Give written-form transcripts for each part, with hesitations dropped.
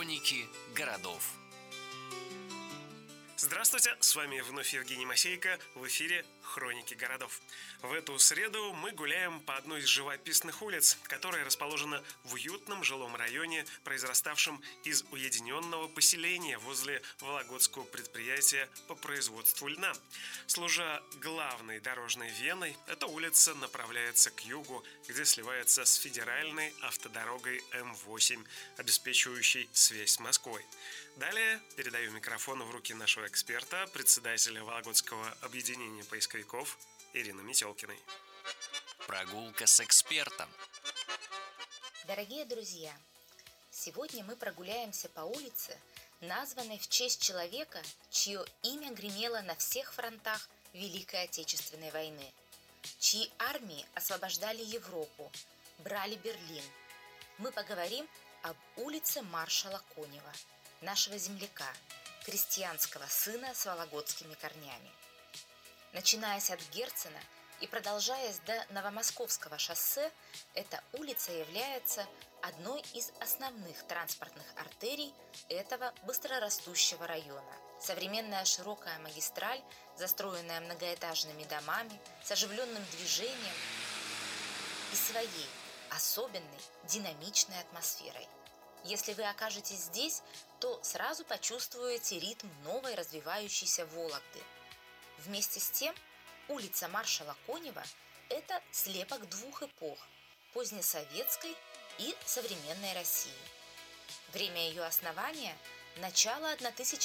Хроники городов. Здравствуйте, с вами вновь Евгений Масейко, в эфире «Хроники городов». В эту среду мы гуляем по одной из живописных улиц, которая расположена в уютном жилом районе, произраставшем из уединенного поселения возле вологодского предприятия по производству льна. Служа главной дорожной веной, эта улица направляется к югу, где сливается с федеральной автодорогой М8, обеспечивающей связь с Москвой. Далее передаю микрофон в руки нашего эксперта, председателя Вологодского объединения поисковиков Ирины Метелкиной. Прогулка с экспертом. Дорогие друзья, сегодня мы прогуляемся по улице, названной в честь человека, чье имя гремело на всех фронтах Великой Отечественной войны, чьи армии освобождали Европу, брали Берлин. Мы поговорим об улице маршала Конева, нашего земляка, крестьянского сына с вологодскими корнями. Начинаясь от Герцена и продолжаясь до Новомосковского шоссе, эта улица является одной из основных транспортных артерий этого быстрорастущего района. Современная широкая магистраль, застроенная многоэтажными домами, с оживленным движением и своей особенной динамичной атмосферой. Если вы окажетесь здесь, то сразу почувствуете ритм новой развивающейся Вологды. Вместе с тем, улица маршала Конева – это слепок двух эпох – позднесоветской и современной России. Время ее основания – начало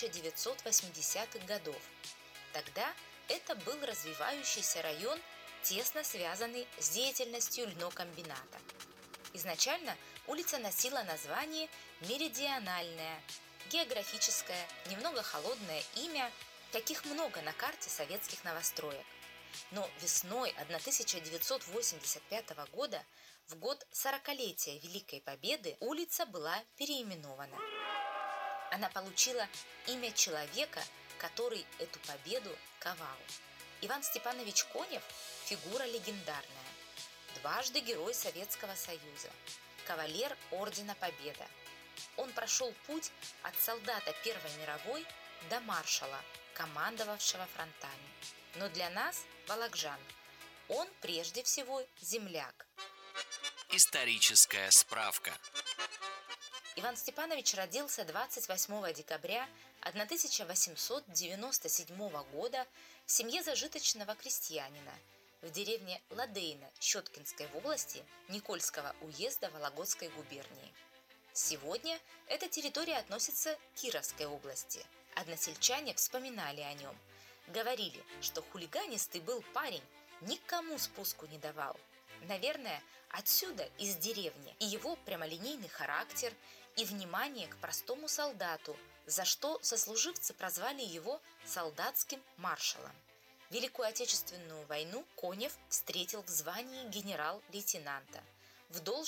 1980-х годов. Тогда это был развивающийся район, тесно связанный с деятельностью льнокомбината. Изначально улица носила название Меридиональная, географическое, немного холодное имя, каких много на карте советских новостроек. Но весной 1985 года, в год 40-летия Великой Победы, улица была переименована. Она получила имя человека, который эту победу ковал. Иван Степанович Конев – фигура легендарная. Дважды Герой Советского Союза, кавалер Ордена Победы. Он прошел путь от солдата Первой мировой до маршала, командовавшего фронтами. Но для нас, вологоджан, он прежде всего земляк. Историческая справка. Иван Степанович родился 28 декабря 1897 года в семье зажиточного крестьянина в деревне Ладейно Щеткинской области Никольского уезда Вологодской губернии. Сегодня эта территория относится к Кировской области. Односельчане вспоминали о нем. Говорили, что хулиганистый был парень, никому спуску не давал. Наверное, отсюда, из деревни, и его прямолинейный характер, и внимание к простому солдату, за что сослуживцы прозвали его солдатским маршалом. Великую Отечественную войну Конев встретил в звании генерал-лейтенанта. В должности